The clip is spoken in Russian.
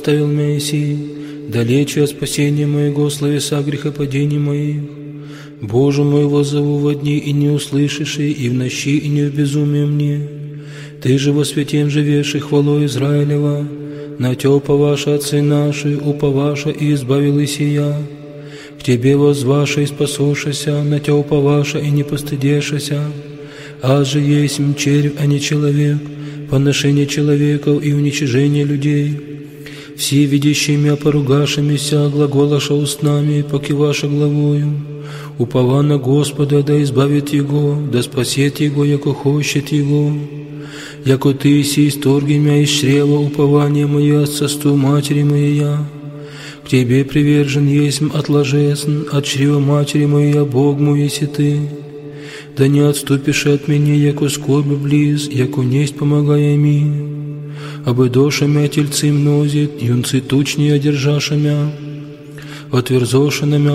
оставил меня иси, далече от спасения моего, словеса грехопадений моих. Боже мой, воззову во дни, и не услышишь, и в ночи, и не в безумии мне. Ты же во святем живешь, и хвалой Израилева, на Те уповаша отцы наши, уповаша и избавил и сия. К Тебе воззваша и спасошася, на Те уповаша и не постыдешася. Аз же есмь червь, а не человек, поношение человеков и уничижение людей. Все видящие меня поругашимися, глаголаша устнами, покиваша главою. Упова на Господа, да избавит Его, да спасет Его, яко хочет Его. Яко Ты си исторги меня из чрева, упование мое от состу матери моя. К Тебе привержен есмь отложесн, от чрева матери моя, Бог мой еси Ты. Да не отступишь от меня, яко скорби близ, яко несть помогая ми. Обыдоша мя тельцы мнозит, юнцы тучнее одержаша мя, отверзоша на мя